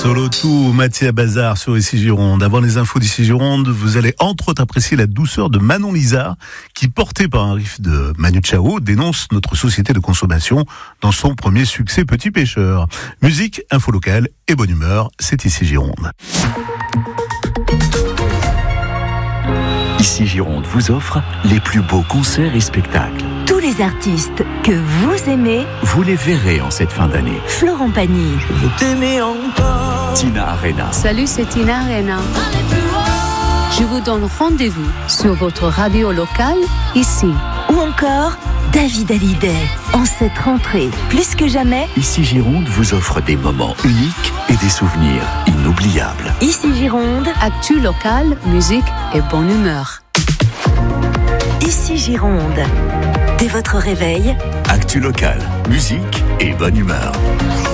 Solo tout, Mathieu Bazar sur Ici Gironde. Avant les infos d'Ici Gironde, vous allez entre autres apprécier la douceur de Manon Lizard, qui, portée par un riff de Manu Chao, dénonce notre société de consommation dans son premier succès Petit Pêcheur. Musique, info locale et bonne humeur, c'est Ici Gironde. Ici Gironde vous offre les plus beaux concerts et spectacles. Tous les artistes que vous aimez, vous les verrez en cette fin d'année. Florent Pagny. Vous t'aimez encore. Tina Arena. Salut, c'est Tina Arena. Je vous donne rendez-vous sur votre radio locale, ici. Ou encore David Hallyday. En cette rentrée, plus que jamais, Ici Gironde vous offre des moments uniques et des souvenirs inoubliables. Ici Gironde, actu locale, musique et bonne humeur. Ici Gironde. Dès votre réveil, actu locale, musique et bonne humeur.